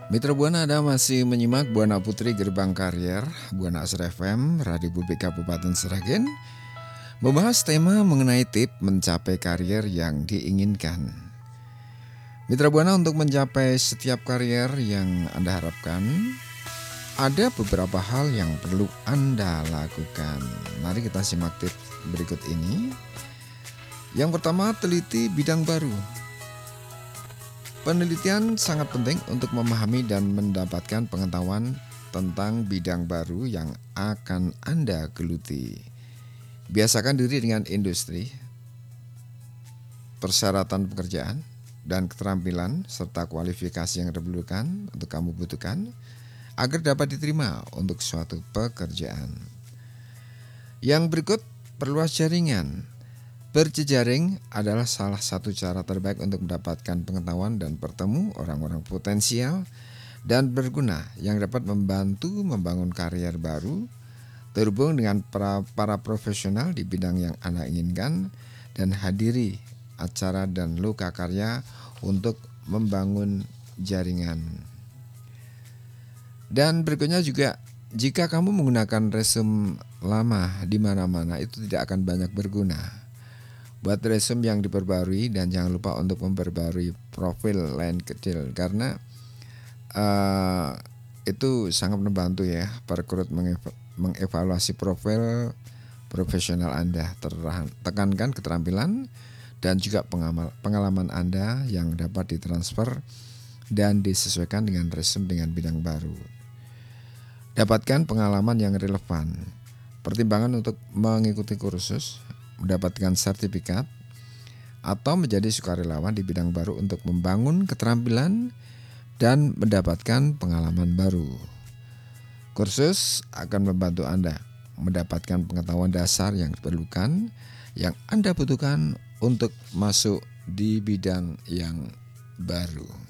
Mitra Buana, Anda masih menyimak Buana Putri Gerbang Karier, Buana Asra FM, Radio Publik Kabupaten Sragen, membahas tema mengenai tip mencapai karier yang diinginkan. Mitra Buana, untuk mencapai setiap karier yang Anda harapkan, ada beberapa hal yang perlu Anda lakukan. Mari kita simak tips berikut ini. Yang pertama, teliti bidang baru. Penelitian sangat penting untuk memahami dan mendapatkan pengetahuan tentang bidang baru yang akan Anda geluti. Biasakan diri dengan industri, persyaratan pekerjaan, dan keterampilan serta kualifikasi yang diperlukan untuk kamu butuhkan agar dapat diterima untuk suatu pekerjaan. Yang berikut, perluas jaringan. Berjejaring adalah salah satu cara terbaik untuk mendapatkan pengetahuan dan bertemu orang-orang potensial dan berguna yang dapat membantu membangun karier baru, terhubung dengan para profesional di bidang yang Anda inginkan, dan hadiri acara dan loka karya untuk membangun jaringan. Dan berikutnya juga, jika kamu menggunakan resume lama di mana-mana, itu tidak akan banyak berguna. Buat resume yang diperbarui dan jangan lupa untuk memperbarui profil lain kecil, karena itu sangat membantu ya perekrut mengevaluasi profil profesional Anda. Tekankan keterampilan dan juga pengalaman Anda yang dapat ditransfer dan disesuaikan dengan resume dengan bidang baru. Dapatkan pengalaman yang relevan. Pertimbangan untuk mengikuti kursus, mendapatkan sertifikat, atau menjadi sukarelawan di bidang baru untuk membangun keterampilan dan mendapatkan pengalaman baru. Kursus akan membantu Anda mendapatkan pengetahuan dasar yang diperlukan, yang Anda butuhkan untuk masuk di bidang yang baru.